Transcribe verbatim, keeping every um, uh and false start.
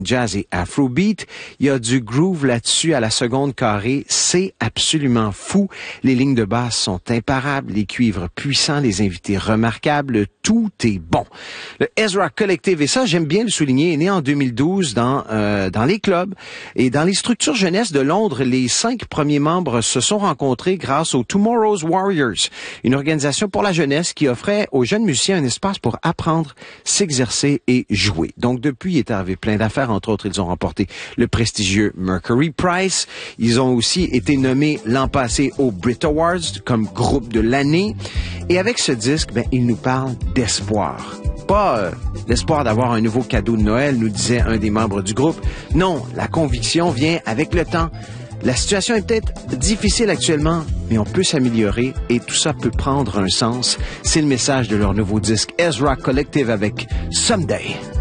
jazz et afrobeat. Il y a du groove là-dessus à la seconde carrée. C'est absolument fou. Les lignes de basse sont imparables, les cuivres puissants, les invités remarquables. Tout est bon. Le Ezra Collective, et ça, j'aime bien le souligner, est né en deux mille douze dans, euh, dans les clubs et dans les structures jeunesse de Londres. Les cinq premiers membres se sont rencontrés grâce aux Tomorrow's Warriors, une organisation pour la jeunesse qui offrait aux jeunes musiciens un espace pour apprendre, s'exercer et jouer. Donc, depuis, il est arrivé plein d'affaires. Entre autres, ils ont remporté le prestigieux Mercury Prize. Ils ont aussi été nommés l'an passé aux Brit Awards comme groupe de l'année. Et avec ce disque, ben, ils nous parlent d'espoir. Pas euh, l'espoir d'avoir un nouveau cadeau de Noël, nous disait un des membres du groupe. Non, la conviction vient avec le temps. La situation est peut-être difficile actuellement, mais on peut s'améliorer et tout ça peut prendre un sens. C'est le message de leur nouveau disque Ezra Collective avec Someday.